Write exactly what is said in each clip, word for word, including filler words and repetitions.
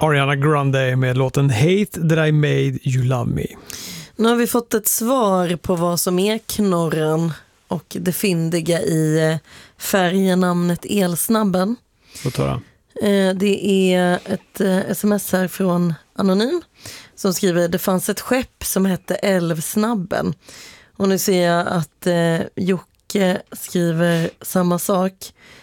Ariana Grande med låten Hate That I Made You Love Me. Nu har vi fått ett svar på vad som är knorren och det fyndiga i färgenamnet Elsnabben. Vad tar jag? Det är ett sms här från Anonym som skriver: det fanns ett skepp som hette Älvsnabben. Och nu ser jag att eh, Jocke skriver samma sak.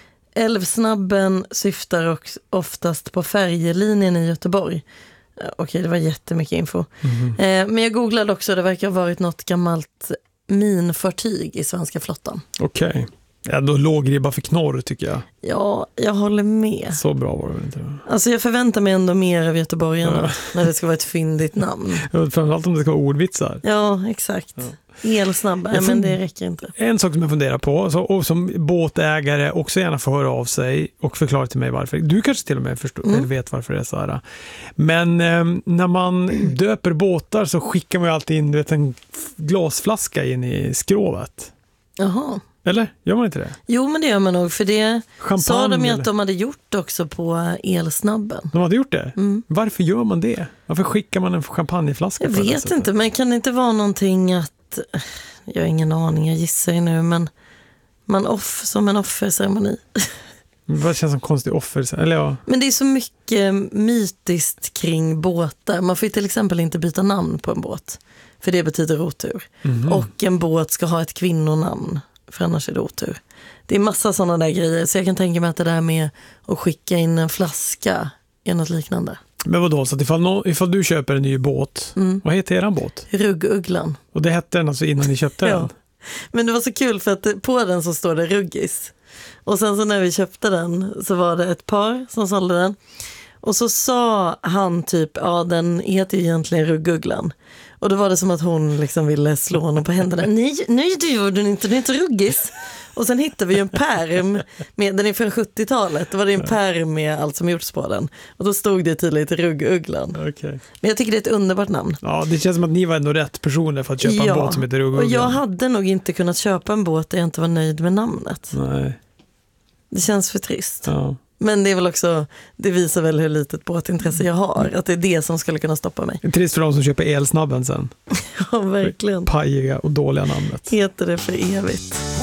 Älvsnabben syftar också oftast på färjelinjen i Göteborg. Okej, det var jättemycket info. Mm. Eh, men jag googlade också, det verkar ha varit något gammalt minfartyg i svenska flottan. Okej. Okay. Ja, då låg ribba för knorr tycker jag. Ja, jag håller med. Så bra var det inte. Alltså jag förväntar mig ändå mer av göteborgarna ja. När det ska vara ett fyndigt namn. Framförallt om det ska vara ordvitsar. Ja, exakt. Ja. Elsnabba, fund- men det räcker inte. En sak som jag funderar på, så, och som båtägare också gärna får höra av sig och förklara till mig varför. Du kanske till och med förstår, mm. eller vet varför det är så här. Men eh, när man döper båtar så skickar man ju alltid in vet, en glasflaska in i skrovet. Jaha. Eller? Gör man inte det? Jo, men det gör man nog. För det Champagne, sa de ju eller? Att de hade gjort också på Elsnabben. De hade gjort det? Mm. Varför gör man det? Varför skickar man en champagneflaska? Jag vet inte, men kan det inte vara någonting att... Jag har ingen aning, jag gissar ju nu, men man off som en offerceremoni. Vad känns som konstig offer? Eller ja. Men det är så mycket mytiskt kring båtar. Man får ju till exempel inte byta namn på en båt, för det betyder otur. Mm. Och en båt ska ha ett kvinnonamn, för annars är det otur. Det är massa sådana där grejer, så jag kan tänka mig att det där med att skicka in en flaska är något liknande. Men vadå, så att ifall, no, ifall du köper en ny båt, mm. vad heter eran båt? Rugguglan. Och det hette den alltså innan ni köpte ja. den? Men det var så kul för att på den så står det Ruggis. Och sen så när vi köpte den så var det ett par som sålde den. Och så sa han typ, ja den heter ju egentligen Rugguglan. Och då var det som att hon liksom ville slå honom på händerna. Nej, nej det gjorde den inte, den heter Ruggis. Och sen hittade vi ju en pärm, med, den är från sjuttiotalet, då var det en pärm med allt som gjorts på den. Och då stod det tydligt Rugguglan. Okay. Men jag tycker det är ett underbart namn. Ja, det känns som att ni var ändå rätt personer för att köpa ja, en båt som heter Rugguglan. Och jag hade nog inte kunnat köpa en båt där jag inte var nöjd med namnet. Nej. Det känns för trist. Ja. Men det är väl också, det visar väl hur litet båtintresse jag har. Att det är det som skulle kunna stoppa mig. Trist för de som köper Elsnabben sen. Ja, verkligen. Pajiga och dåliga namnet. Heter det för evigt.